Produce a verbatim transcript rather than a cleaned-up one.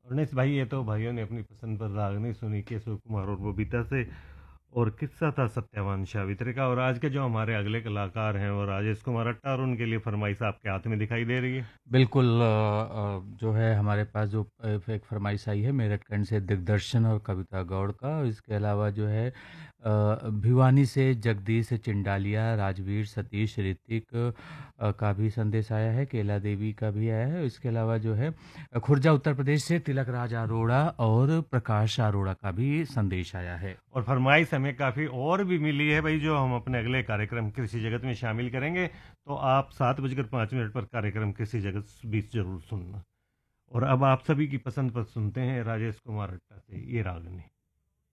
उन्नीस भाई, ये तो भाइयों ने अपनी पसंद पर रागनी सुनी केशव कुमार और बबीता से। और किस्सा था सत्यवान सावित्री का। और आज के जो हमारे अगले कलाकार हैं वो राजेश कुमार अट्टा, और उनके लिए फरमाइश आपके हाथ में दिखाई दे रही है। बिल्कुल। अ, अ, जो है हमारे पास जो अ, एक फरमाइश आई है मेरठ कैंट से दिग्दर्शन और कविता गौड़ का। इसके अलावा जो है अ, भिवानी से जगदीश चिंडालिया, राजवीर, सतीश, ऋतिक अ, का भी संदेश आया है, केला देवी का भी आया है। इसके अलावा जो है अ, खुर्जा उत्तर प्रदेश से तिलक राज अरोड़ा और प्रकाश अरोड़ा का भी संदेश आया है। और फरमाइश हमें काफ़ी और भी मिली है भाई, जो हम अपने अगले कार्यक्रम कृषि जगत में शामिल करेंगे। तो आप सात बजकर पाँच मिनट पर कार्यक्रम कृषि जगत बीच जरूर सुनना। और अब आप सभी की पसंद पर सुनते हैं राजेश कुमार अट्टा से ये रागनी।